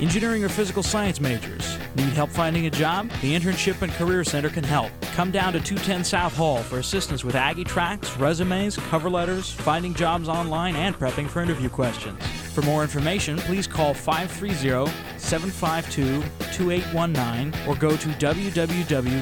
Engineering or physical science majors, need help finding a job? The Internship and Career Center can help. Come down to 210 South Hall for assistance with Aggie tracks, resumes, cover letters, finding jobs online, and prepping for interview questions. For more information, please call 530-752-2819 or go to www